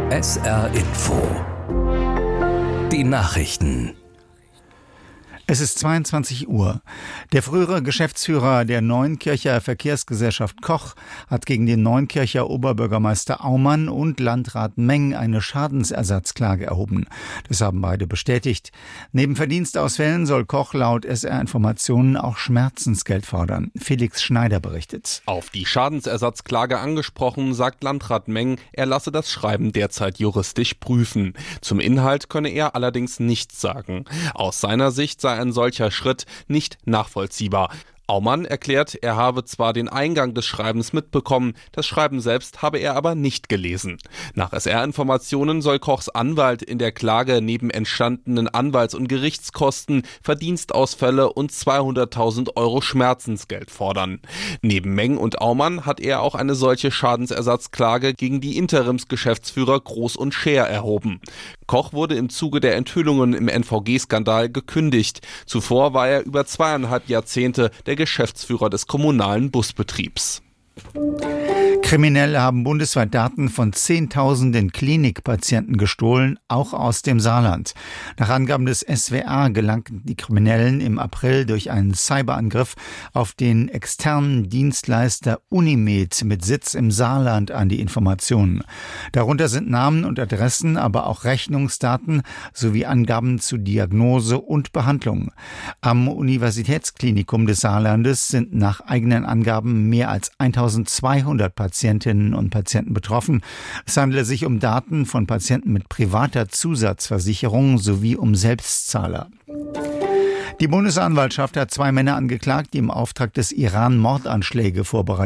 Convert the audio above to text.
SR Info. Die Nachrichten. Es ist 22 Uhr. Der frühere Geschäftsführer der Neunkircher Verkehrsgesellschaft Koch hat gegen den Neunkircher Oberbürgermeister Aumann und Landrat Meng eine Schadensersatzklage erhoben. Das haben beide bestätigt. Neben Verdienstausfällen soll Koch laut SR-Informationen auch Schmerzensgeld fordern. Felix Schneider berichtet. Auf die Schadensersatzklage angesprochen, sagt Landrat Meng, er lasse das Schreiben derzeit juristisch prüfen. Zum Inhalt könne er allerdings nichts sagen. Aus seiner Sicht sei ein solcher Schritt nicht nachvollziehbar. Aumann erklärt, er habe zwar den Eingang des Schreibens mitbekommen, das Schreiben selbst habe er aber nicht gelesen. Nach SR-Informationen soll Kochs Anwalt in der Klage neben entstandenen Anwalts- und Gerichtskosten Verdienstausfälle und 200.000 € Schmerzensgeld fordern. Neben Meng und Aumann hat er auch eine solche Schadensersatzklage gegen die Interimsgeschäftsführer Groß und Scheer erhoben. Koch wurde im Zuge der Enthüllungen im NVG-Skandal gekündigt. Zuvor war er über 2,5 Jahrzehnte der Geschäftsführer des kommunalen Busbetriebs. Kriminelle haben bundesweit Daten von Zehntausenden Klinikpatienten gestohlen, auch aus dem Saarland. Nach Angaben des SWR gelangten die Kriminellen im April durch einen Cyberangriff auf den externen Dienstleister Unimed mit Sitz im Saarland an die Informationen. Darunter sind Namen und Adressen, aber auch Rechnungsdaten sowie Angaben zu Diagnose und Behandlung. Am Universitätsklinikum des Saarlandes sind nach eigenen Angaben mehr als 1200 Patientinnen und Patienten betroffen. Es handelt sich um Daten von Patienten mit privater Zusatzversicherung sowie um Selbstzahler. Die Bundesanwaltschaft hat 2 Männer angeklagt, die im Auftrag des Iran Mordanschläge vorbereitet